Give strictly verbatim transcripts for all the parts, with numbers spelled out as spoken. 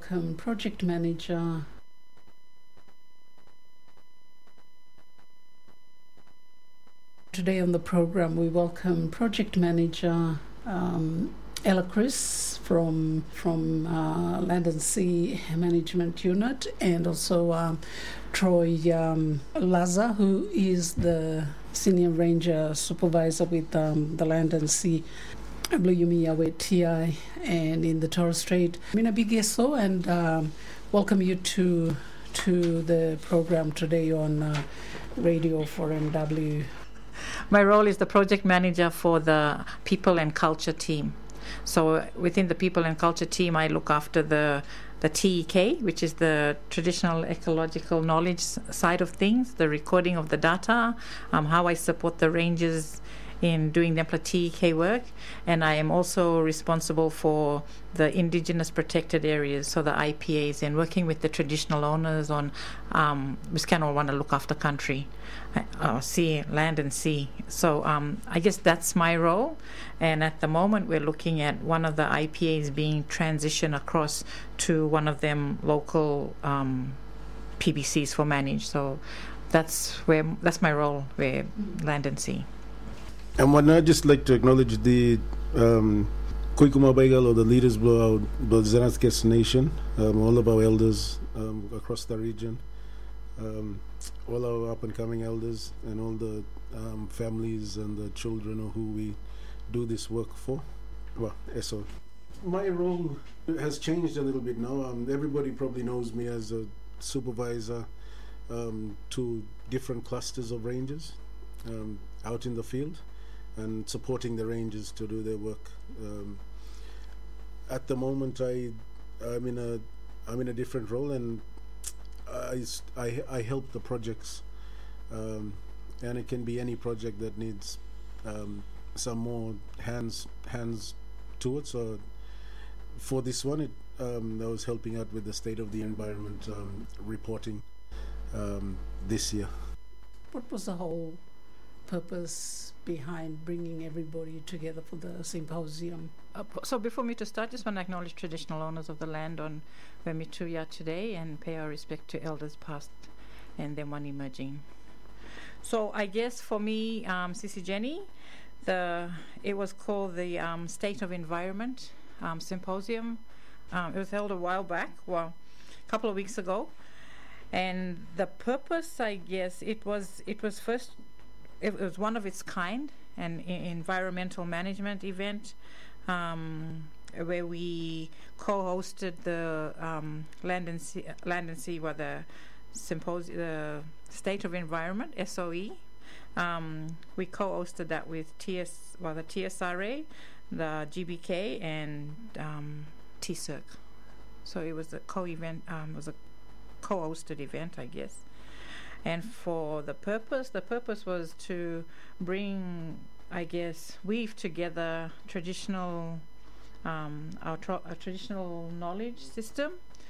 welcome Project Manager Today on the program, we welcome Project Manager um, Ella Chris from from uh, Land and Sea Management Unit, and also um, Troy um, Laza, who is the Senior Ranger Supervisor with um, the Land and Sea Blue Yumi T I and in the Torres Strait. Mina Bigeso, and um, welcome you to to the program today on uh, Radio four M W. My role is the project manager for the people and culture team. So within the people and culture team, I look after the the T E K, which is the traditional ecological knowledge side of things, the recording of the data, um, how I support the rangers in doing the T E K work, and I am also responsible for the indigenous protected areas, so the I P As, and working with the traditional owners on um, we kind of want to look after country, uh, sea, land and sea. So um, I guess that's my role, and at the moment we're looking at one of the I P As being transitioned across to one of them local um, P B Cs for manage. So that's where that's my role, where land and sea. And what I'd just like to acknowledge the um, Kuikuma Baigal, or the leaders of our Zanatskes Nation, um, all of our elders um, across the region, um, all our up-and-coming elders, and all the um, families and the children who we do this work for. Well, so my role has changed a little bit now. Um, everybody probably knows me as a supervisor um, to different clusters of rangers um, out in the field, and supporting the rangers to do their work. Um, at the moment, I, I'm in a, I'm in a different role, and I, I, I help the projects, um, and it can be any project that needs um, some more hands, hands to it. So, for this one, it, um, I was helping out with the state of the environment um, reporting um, this year. What was the whole purpose behind bringing everybody together for the symposium? Uh, so before me to start, just want to acknowledge traditional owners of the land on where me too are today, and pay our respect to elders past and them one emerging. So I guess for me, um, Sissy Jenny, the it was called the um, State of Environment um, Symposium. Um, it was held a while back, well, a couple of weeks ago, and the purpose, I guess, it was it was first. It was one of its kind, an I- environmental management event um, where we co-hosted the um, Land and Sea, Land and Sea, well, the symposium, the State of Environment (S O E). Um, we co-hosted that with T S, well, the T S R A, the G B K, and um, T C I R C. So it was a co-event. Um, it was a co-hosted event, I guess. And for the purpose, the purpose was to bring, I guess, weave together traditional, um, our, tro- our traditional knowledge system,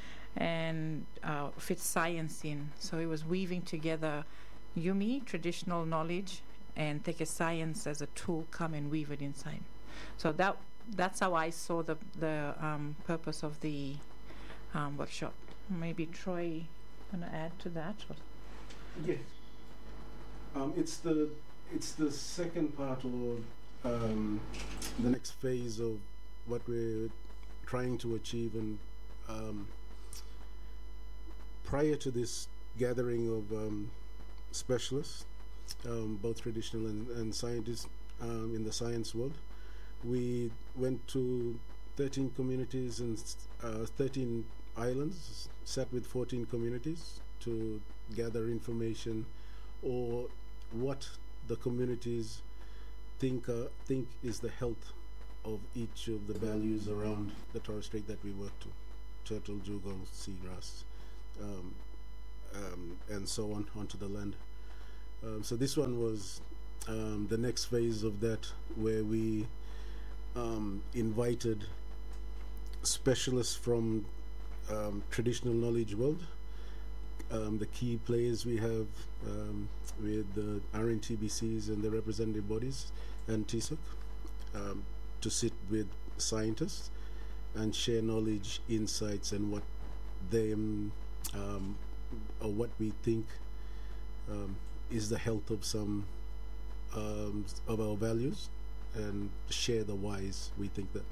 and uh, fit science in. So it was weaving together Yumi, traditional knowledge, and take a science as a tool, come and weave it inside. So that that's how I saw the the um, purpose of the um, workshop. Maybe Troy, want to add to that? Or? Yes. Um, it's the it's the second part, or um, the next phase of what we're trying to achieve. And um, prior to this gathering of um, specialists, um, both traditional and, and scientists um, in the science world, we went to thirteen communities and uh, thirteen islands, sat with fourteen communities to gather information, or what the communities think uh, think is the health of each of the values around the Torres Strait that we work to: turtle, dugong, seagrass, um, um, and so on onto the land. Um, so this one was um, the next phase of that, where we um, invited specialists from um, traditional knowledge world. Um, the key players we have um, with the R N T B Cs and the representative bodies and T C I R C um, to sit with scientists and share knowledge, insights, and what them um, or what we think um, is the health of some um, of our values, and share the whys we think that.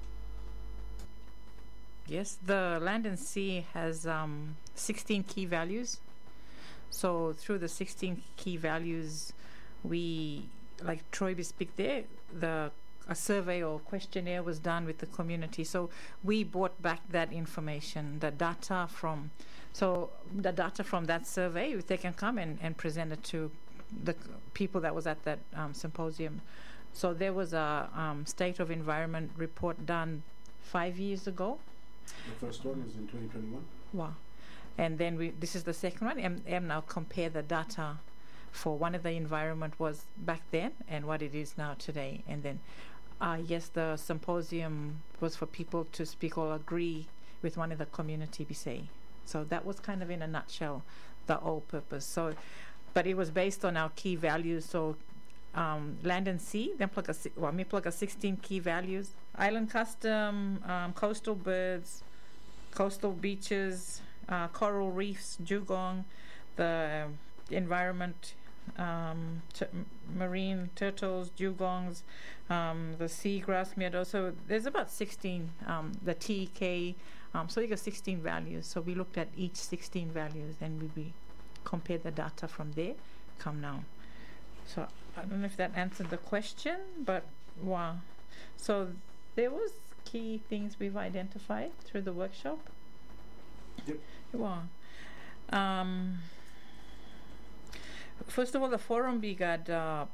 Yes, the Land and Sea has um, sixteen key values. So through the sixteen key values, we, like Troy speak there, the a survey or questionnaire was done with the community. So we brought back that information, the data from, so the data from that survey, they can come and, and present it to the people that was at that um, symposium. So there was a um, state of environment report done five years ago. The first one is in twenty twenty-one. Wow. And then we, this is the second one. And, and now compare the data for one of the environment was back then and what it is now today. And then, uh, yes, the symposium was for people to speak or agree with one of the community we say. So that was kind of in a nutshell the whole purpose. So, but it was based on our key values. So um, land and sea, then plug a, well, me plug a sixteen key values. Island custom, um, coastal birds, coastal beaches, uh, coral reefs, dugong, the environment, um, t- marine turtles, dugongs, um, the seagrass meadow. So there's about sixteen, um, the T K, um, so you got sixteen values. So we looked at each sixteen values and we, we compared the data from there, come now. So I don't know if that answered the question, but wow. So there was key things we've identified through the workshop. Yep. Wow. Um, first of all, the forum we got, uh,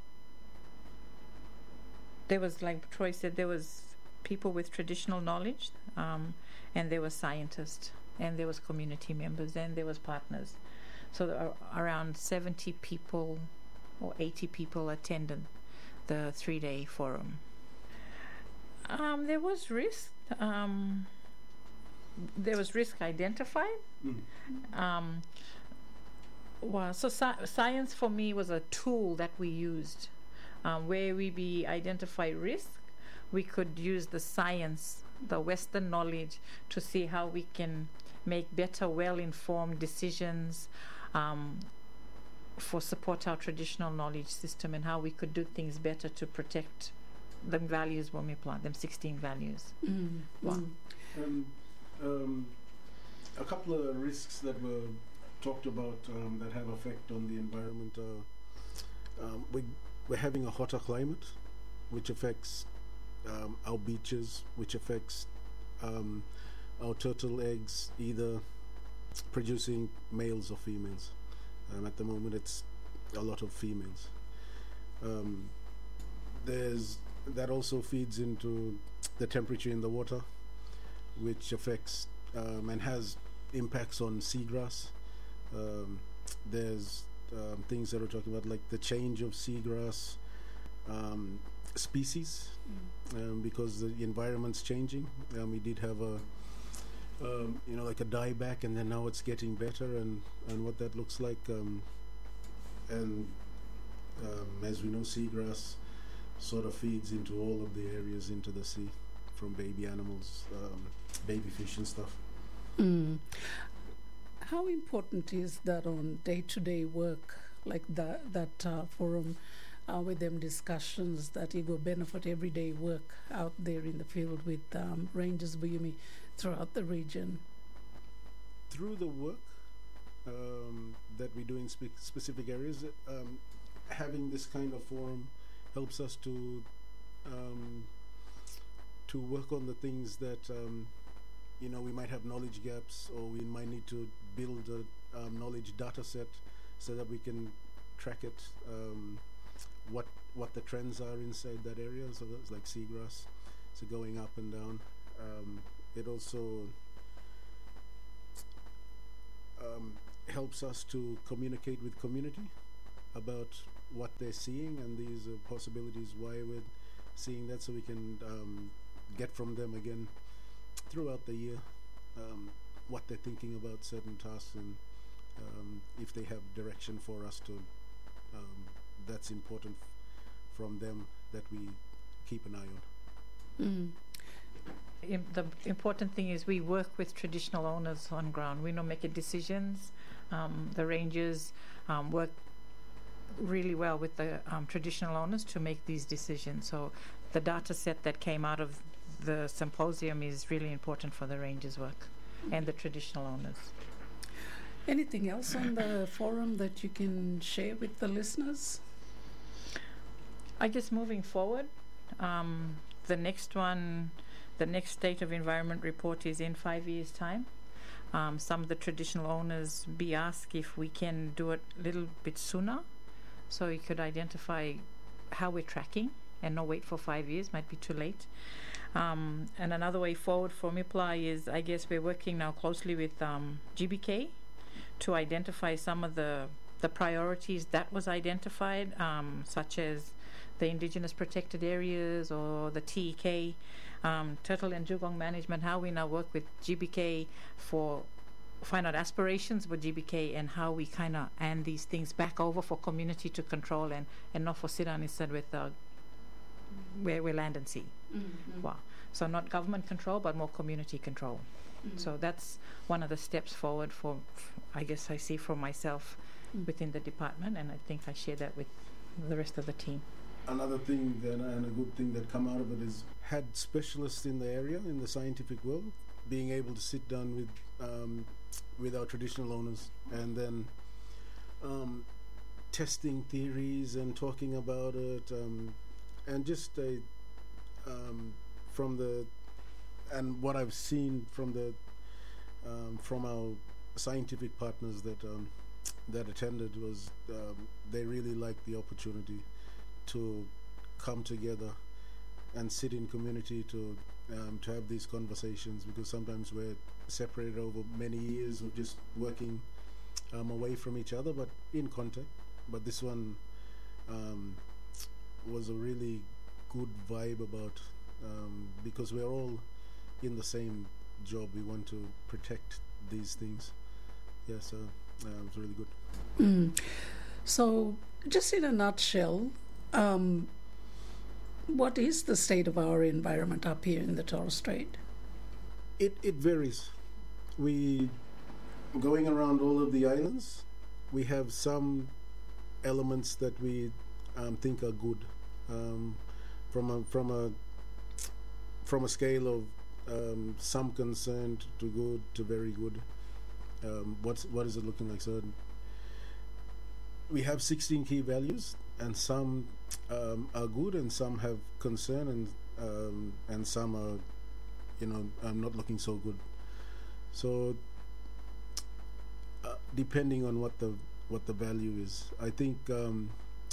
there was, like Troy said, there was people with traditional knowledge, um, and there were scientists, and there was community members, and there was partners. So there are around seventy people or eighty people attended the three-day forum. Um, there was risk. Um, there was risk identified. Mm. Um, well, so sci- science for me was a tool that we used, um, where we be identify risk. We could use the science, the Western knowledge, to see how we can make better, well-informed decisions, um, for support our traditional knowledge system and how we could do things better to protect them values when we plant them sixteen values. Mm. Wow. Mm. And um, a couple of risks that were talked about um, that have effect on the environment are um, we, we're having a hotter climate, which affects um, our beaches, which affects um, our turtle eggs, either producing males or females. Um, at the moment, it's a lot of females. Um, there's that also feeds into the temperature in the water, which affects um, and has impacts on seagrass. Um, there's um, things that we're talking about, like the change of seagrass um, species, mm. um, because the environment's changing. Um, we did have a Um, you know, like a dieback, and then now it's getting better, and, and what that looks like. Um, and um, as we know, seagrass sort of feeds into all of the areas into the sea, from baby animals, um, baby fish and stuff. Mm. How important is that on day-to-day work, like that, that uh, forum, uh, with them discussions that it will benefit everyday work out there in the field with um, Rangers Buyumi throughout the region? Through the work um, that we do in spe- specific areas, um, having this kind of forum helps us to um, to work on the things that um, you know, we might have knowledge gaps, or we might need to build a um, knowledge data set so that we can track it, um, what what the trends are inside that area. So that's like seagrass, so going up and down. Um, it also um, helps us to communicate with community about what they're seeing, and these are possibilities why we're seeing that, so we can um, get from them again throughout the year um, what they're thinking about certain tasks, and um, if they have direction for us to um, that's important f- from them, that we keep an eye on. Mm. im- the important thing is we work with traditional owners on ground. We don't make decisions. Um, the rangers um, work really well with the um, traditional owners to make these decisions. So the data set that came out of the symposium is really important for the rangers' work and the traditional owners. Anything else on the forum that you can share with the listeners? I guess moving forward, um, the next one, the next State of Environment report is in five years' time. Um, some of the traditional owners be asked if we can do it a little bit sooner, so you could identify how we're tracking and not wait for five years, might be too late. Um, and another way forward for M I P L A is, I guess we're working now closely with um, G B K to identify some of the, the priorities that was identified, um, such as the Indigenous Protected Areas or the T E K, um, turtle and dugong management, how we now work with G B K for find out aspirations with G B K and how we kind of hand these things back over for community to control and, and not for sit down instead with uh, where we land and sea. Mm-hmm. Wow. So not government control, but more community control. Mm-hmm. So that's one of the steps forward for, f- I guess I see for myself Mm. within the department, and I think I share that with the rest of the team. Another thing then, and a good thing that come out of it is had specialists in the area, in the scientific world, being able to sit down with um, with our traditional owners and then um, testing theories and talking about it, um, and just a um, from the and what I've seen from the um, from our scientific partners that um, that attended was um, they really liked the opportunity to come together and sit in community to um, to have these conversations, because sometimes we're separated over many years of just working um, away from each other but in contact. But this one um, was a really good vibe about um, because we're all in the same job. We want to protect these things. Yeah, so uh, it was really good. Mm. So, just in a nutshell, um, what is the state of our environment up here in the Torres Strait? It it varies. We going around all of the islands, we have some elements that we um, think are good, um, from a from a from a scale of um, some concerned to good to very good. Um, what's what is it looking like? So we have sixteen key values, and some um, are good, and some have concern, and um, and some are, you know, um, not looking so good. So uh, depending on what the what the value is, I think um,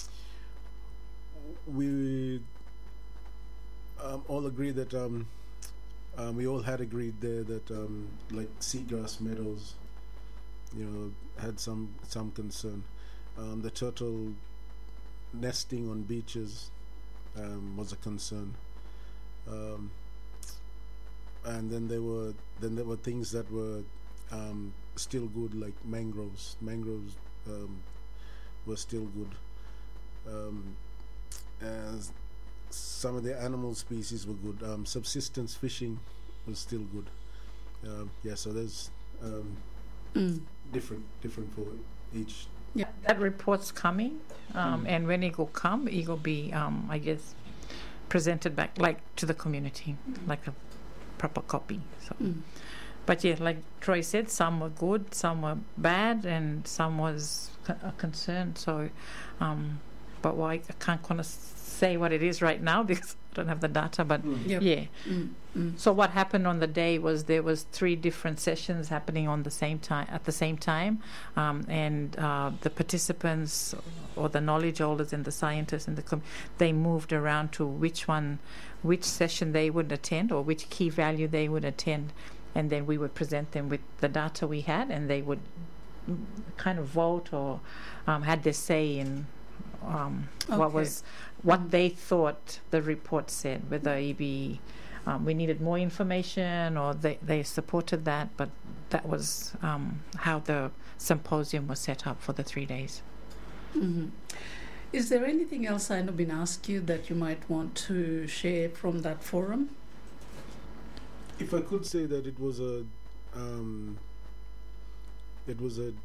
we um, all agree that um, um, we all had agreed there that um, like seagrass meadows, you know, had some some concern. Um, the turtle nesting on beaches um, was a concern, um, and then there were then there were things that were um, still good, like mangroves. Mangroves um, were still good. Um, as some of the animal species were good. Um, subsistence fishing was still good. Um, yeah, so there's um, Mm. different different for each. Yeah. That report's coming, um, Mm. and when it will come, it will be, um, I guess, presented back like to the community, like a proper copy. So, Mm. but yeah, like Troy said, some were good, some were bad, and some was c- a concern. So, um, but why I can't kind of say what it is right now because I don't have the data. But Yep. yeah. Mm. Mm. So what happened on the day was there was three different sessions happening on the same time at the same time, um, and uh, the participants or the knowledge holders and the scientists and the com- they moved around to which one, which session they would attend or which key value they would attend, and then we would present them with the data we had, and they would mm, kind of vote or um, had their say in um, what Okay. was what they thought the report said, whether it be um, we needed more information or they, they supported that, but that was um, how the symposium was set up for the three days. Mhm. Is there anything else I've been asked you that you might want to share from that forum? If I could say that it was a, um, it was a,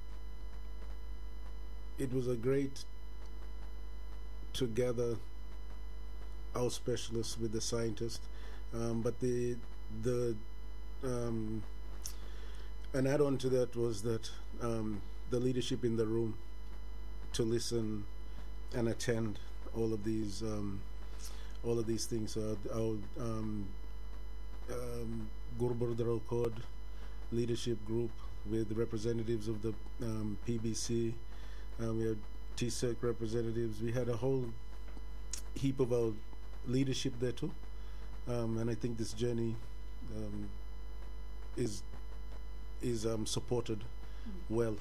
it was a great to gather our specialists with the scientists, um, but the the um, an add-on to that was that um, the leadership in the room to listen and attend all of these um, all of these things. Uh, our um, um, Gurburdaro Code leadership group with representatives of the um, P B C. Uh, we had T S E C representatives. We had a whole heap of our leadership there too, um, and I think this journey um, is is um, supported well.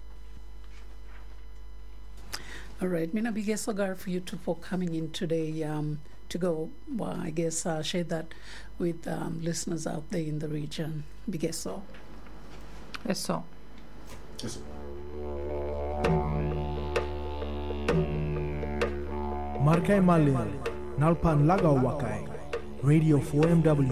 All right, Mina Bigesogar, for you two for coming in today um, to go, well, I guess, uh, share that with um, listeners out there in the region. Bigeso. Yes, so. Yes. Markai Malin, Nalpan Lagaw Wakai, Radio four M W.